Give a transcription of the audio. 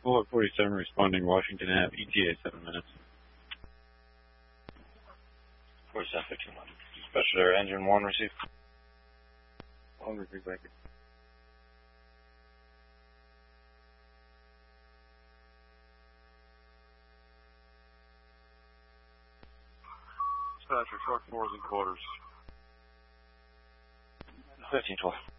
Bullet 47 responding Washington Ave, ETA 7 minutes. 4751. Dispatcher there, engine 1 received. 1 received, thank you. Dispatcher, truck 4 is in quarters. 1512.